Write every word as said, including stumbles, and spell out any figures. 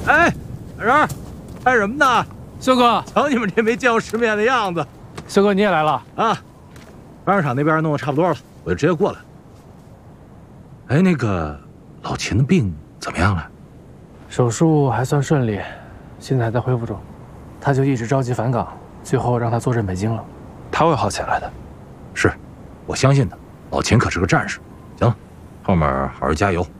哎，大人，干什么呢？ 修哥， 瞧你们这没见过世面的样子。 修哥你也来了啊？发商场那边弄得差不多了，我就直接过来。哎，那个老秦的病怎么样了？ 手术还算顺利，现在还在恢复中。他就一直着急返岗，最后让他坐镇北京了。他会好起来的。 是，我相信他。老秦可是个战士。行了，后面好好加油。